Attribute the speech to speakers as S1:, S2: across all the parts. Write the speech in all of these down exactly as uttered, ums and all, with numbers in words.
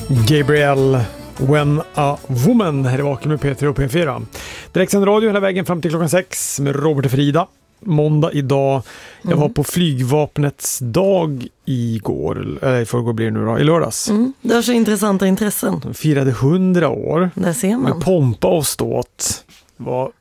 S1: Gabriel, When a Woman, här är Vaken med P tre och P fyra. Direktsänd radio hela vägen fram till klockan sex med Robert och Frida. Måndag idag. Jag var på flygvapnets dag igår, eller i förrgår blir det nu då, i lördags.
S2: Mm, det var så intressanta intressen.
S1: De firade hundra år.
S2: Där ser man.
S1: Med pompa och ståt. Det var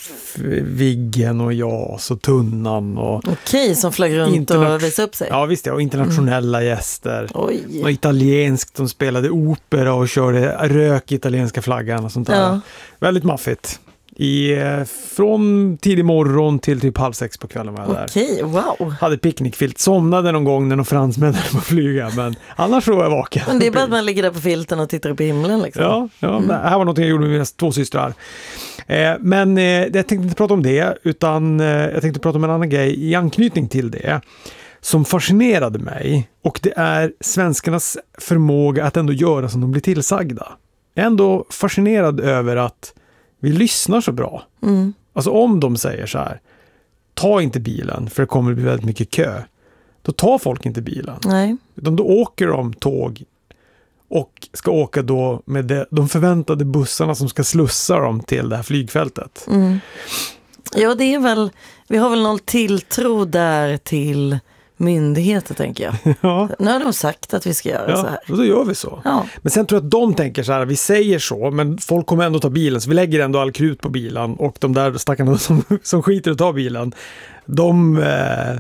S1: Viggen och JAS och Tunnan och...
S2: Okej, som flög runt interna- och visade upp sig.
S1: Ja visst, ja, och internationella mm. gäster.
S2: Oj.
S1: Och italienskt, de spelade opera och körde rök italienska flaggan och sånt där.
S2: Ja.
S1: Väldigt maffigt. I, från tidig morgon till typ halv sex på kvällen var jag där.
S2: Okej, wow.
S1: Hade picknickfilt, somnade någon gång när de fransmännen var flyga, men annars var jag vaken.
S2: Men det är bara att man ligger där på filten och tittar upp i himlen liksom.
S1: Ja, ja
S2: mm.
S1: det här var något jag gjorde med mina två systrar. Eh, men eh, jag tänkte inte prata om det, utan eh, jag tänkte prata om en annan grej i anknytning till det som fascinerade mig, och det är svenskarnas förmåga att ändå göra som de blir tillsagda. Jag är ändå fascinerad över att vi lyssnar så bra.
S2: Mm.
S1: Alltså om de säger så här, ta inte bilen för det kommer bli väldigt mycket kö. Då tar folk inte bilen.
S2: Nej.
S1: Utan då åker de tåg och ska åka då med det, de förväntade bussarna som ska slussa dem till det här flygfältet.
S2: Mm. Ja, det är väl, vi har väl någon tilltro där till myndigheter, tänker jag.
S1: Ja.
S2: Nu har de sagt att vi ska göra
S1: Ja,
S2: så här.
S1: och då gör vi så.
S2: Ja.
S1: Men sen tror jag att de tänker så här, vi säger så, men folk kommer ändå ta bilen, så vi lägger ändå all krut på bilen, och de där stackarna som, som skiter att ta bilen, de, eh,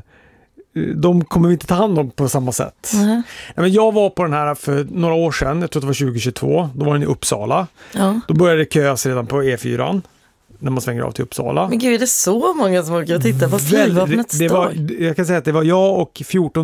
S1: de kommer vi inte ta hand om på samma sätt.
S2: Mm.
S1: Ja, men jag var på den här för några år sedan, jag tror det var tjugo tjugotvå, då var den i Uppsala.
S2: Ja.
S1: Då började det köas redan på E fyra när man svänger av till Uppsala.
S2: Men gud, är det så många som åker och tittar på flygvapnets
S1: det, det var,
S2: dag?
S1: Jag kan säga att det var jag och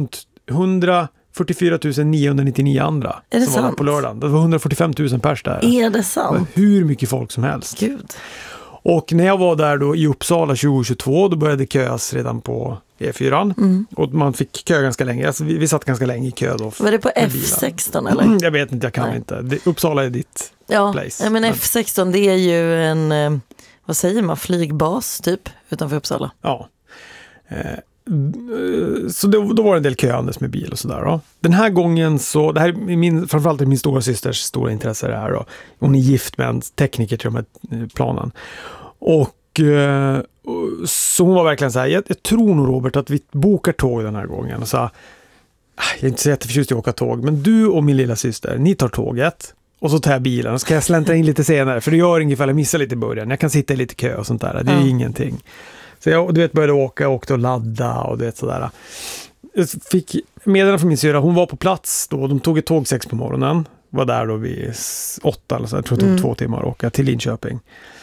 S1: fjortonhundrafyrtiofyra tusen niohundranittionio andra
S2: är det
S1: som
S2: sant?
S1: var där på lördagen. Det var hundrafyrtiofem tusen pers där.
S2: Är det sant?
S1: Det var hur mycket folk som helst.
S2: Gud.
S1: Och när jag var där då i Uppsala tjugo tjugotvå, då började det köas redan på E fyra. Mm. Och man fick kö ganska länge. Alltså vi, vi satt ganska länge i kö då.
S2: Var det på F sexton eller?
S1: Jag vet inte, jag kan
S2: Nej.
S1: inte. Det, Uppsala är ditt
S2: ja,
S1: place.
S2: Ja, men F sexton, det är ju en, vad säger man, flygbas typ utanför Uppsala.
S1: Ja. Eh, så då, då var det en del köandes med bil och sådär då. Den här gången så, det här är min, framförallt är min stora systers stora intresse det här då. Hon är gift med en tekniker till de här planen. Och eh, så hon var verkligen så här, jag, jag tror nog Robert att vi bokar tåg den här gången. Och så, jag är inte så jätteförtjust i att åka tåg, men du och min lilla syster, ni tar tåget. Och så tar jag bilen och så kan jag släntra in lite senare. För det gör inget ifall jag missar lite i början. Jag kan sitta i lite kö och sånt där. Det är ja. ingenting. Så jag du vet, började åka, åkte och ladda och du vet sådär. Jag fick meddelande från min syra. Hon var på plats då. De tog ett tåg sex på morgonen. Var där då vid åtta eller så. Jag tror det tog mm. två timmar att åka till Linköping.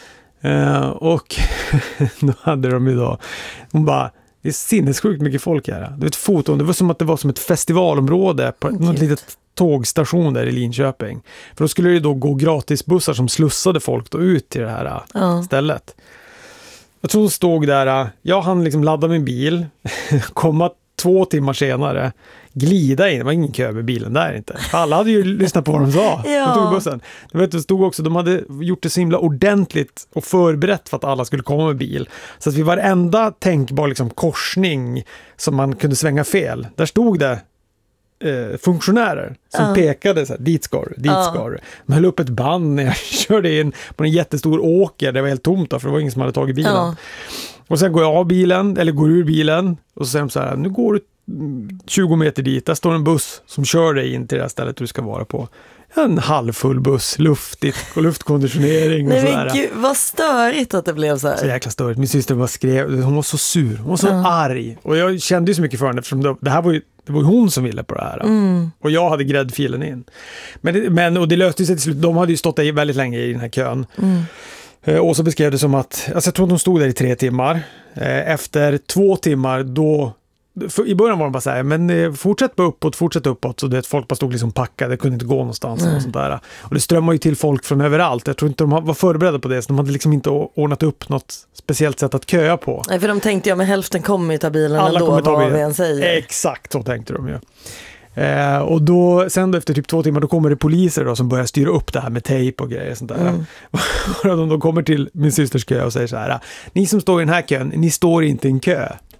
S1: Uh, och då hade de ju då. Hon bara, det är sinnessjukt mycket folk här. Du vet, foton. Det var som att det var som ett festivalområde på okay. något litet tågstation där i Linköping. För då skulle det då gå gratisbussar som slussade folk då ut till det här uh. stället. Jag tror hon stod där, jag hann liksom ladda min bil, komma två timmar senare, glida in, det var ingen kö med bilen där inte. Alla hade ju lyssnat på vad de sa.
S2: Ja.
S1: De tog bussen. Du vet, det stod också, de hade gjort det så himla ordentligt och förberett för att alla skulle komma med bil. Så att vid varenda tänkbar liksom korsning som man kunde svänga fel, där stod det Eh, funktionärer som uh. pekade så här, dit ska du, dit uh. ska du. Man höll upp ett band när jag körde in på en jättestor åker, det var helt tomt då, för det var ingen som hade tagit bilen. Uh. Och sen går jag av bilen, eller går ur bilen, och så säger de så här, nu går du tjugo meter dit, där står en buss som kör dig in till det här stället du ska vara på. En halvfull buss, luftigt och luftkonditionering och
S2: Nej,
S1: sådär.
S2: Men gud, vad störigt att det blev så här.
S1: Så jäkla störigt. Min syster var skrev, hon var så sur, hon var så uh. arg. Och jag kände ju så mycket för henne, eftersom det, det här var ju det var hon som ville på det här.
S2: Mm.
S1: Och jag hade gräddfilen in. Men, men, och det löste sig till slut. De hade ju stått där väldigt länge i den här kön.
S2: Mm.
S1: Eh, och så beskrev det som att, alltså jag tror att de stod där i tre timmar. Eh, efter två timmar då, för, i början var de bara så här, men eh, fortsätt bara uppåt, fortsätt uppåt. Så det, folk bara stod liksom packade, kunde inte gå någonstans. Mm. Och sånt där. Och det strömmar ju till folk från överallt. Jag tror inte de var förberedda på det. Så de hade liksom inte ordnat upp något speciellt sätt att köa på.
S2: Nej, för de tänkte ja, men hälften kommer ju ta bilen
S1: alla
S2: ändå,
S1: ta
S2: vad vi än säger.
S1: Exakt, så tänkte de ju. Eh, och då, sen då, efter typ två timmar, då kommer det poliser då, som börjar styra upp det här med tejp och grejer och sånt där. Mm. Och de, de kommer till min systers kö och säger så här, ni som står i den här kön, ni står inte i en kö.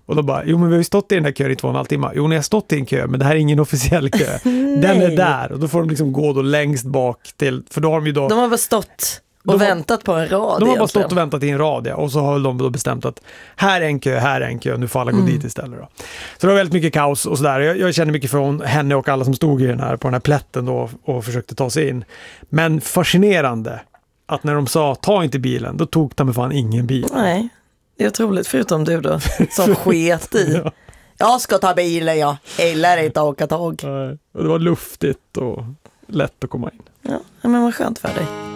S1: Och då bara, jo men vi har ju stått i den här kön i två och en halv timme. Jo, ni har stått i en kö, men det här är ingen officiell kö. Den är där. Och då får de liksom gå då längst bak till, för då har de ju då...
S2: De har bara stått och
S1: de
S2: väntat
S1: har,
S2: på en rad
S1: De har
S2: egentligen.
S1: bara stått och väntat i en rad, ja. Och så har de då bestämt att här är en kö, här är en kö, nu får alla gå
S2: Mm.
S1: dit istället då. Så det var väldigt mycket kaos och sådär. Jag, jag känner mycket från henne och alla som stod i den här, på den här plätten då och försökte ta sig in. Men fascinerande att när de sa ta inte bilen, då tog de fan ingen bil.
S2: Nej, det är otroligt, förutom du då, som sket i.
S1: Ja.
S2: Jag ska ta bilen, jag gillar inte att åka tåg.
S1: Nej, och det var luftigt och lätt att komma in.
S2: Ja, men vad skönt för dig.